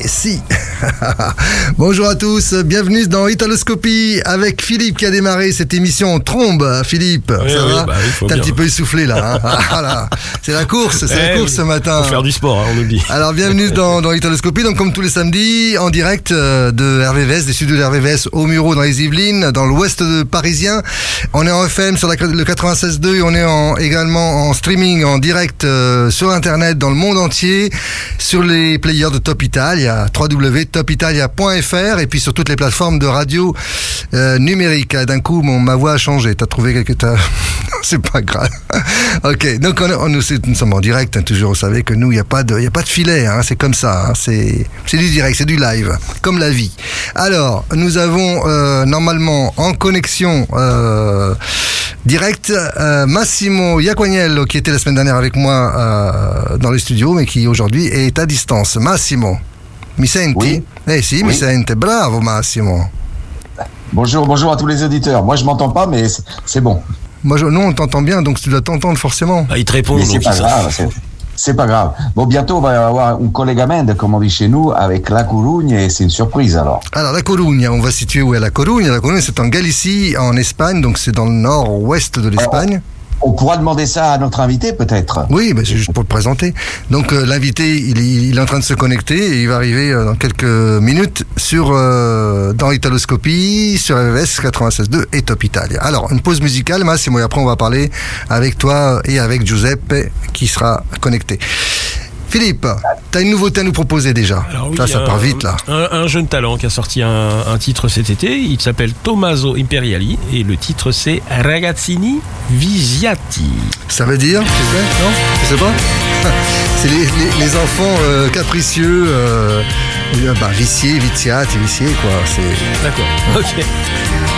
si. Bonjour à tous, bienvenue dans Italoscopie avec Philippe qui a démarré cette émission Trombe. Philippe, oui, ça va? T'es un petit peu essoufflé là. Hein. Voilà. C'est la course ce matin. Faut faire du sport, hein, on nous dit. Alors bienvenue dans Italoscopie, donc comme tous les samedis, en direct de RVVS, des studios de RVVS au Muro dans les Yvelines, dans l'ouest parisien. On est en FM sur le 96.2 et on est également en streaming, en direct sur Internet dans le monde entier, sur les players de Top Italia, www.topitalia.fr et puis sur toutes les plateformes de radio numériques. D'un coup, ma voix a changé. T'as trouvé c'est pas grave. Ok, donc nous sommes en direct, hein, toujours. Vous savez que nous, il n'y a pas de filet. Hein, c'est comme ça. Hein, c'est du direct, c'est du live, comme la vie. Alors, nous avons normalement en connexion direct Massimo Iaquagnello qui était la semaine dernière avec moi dans les studios, mais qui aujourd'hui est à distance. Massimo, mi senti? Oui. Eh si, mi sente. Bravo Massimo. Bonjour à tous les auditeurs. Moi, je m'entends pas, mais c'est bon. Nous, on t'entend bien, donc tu dois t'entendre forcément. Ah, il te répond. Mais c'est pas grave. C'est pas grave. Bon, bientôt, on va avoir un collegamento, comme on dit chez nous, avec La Corugne, et c'est une surprise, alors. Alors, La Corugne, on va situer où est La Corugne. La Corugne, c'est en Galicie, en Espagne, donc c'est dans le nord-ouest de l'Espagne. On pourra demander ça à notre invité, peut-être. Oui, mais c'est juste pour le présenter. Donc, l'invité, il est en train de se connecter et il va arriver dans quelques minutes dans Italoscopie, sur RVVS 96.2 et Top Italia. Alors, une pause musicale, Massimo, et après, on va parler avec toi et avec Giuseppe qui sera connecté. Philippe, tu as une nouveauté à nous proposer déjà. Alors, oui, là, ça part vite, là. Un jeune talent qui a sorti un titre cet été. Il s'appelle Tommaso Imperiali et le titre c'est Ragazzini Viziati. Ça veut dire, tu sais? Non? Tu sais pas? C'est les enfants capricieux, viciés, viziati, quoi. D'accord, ok.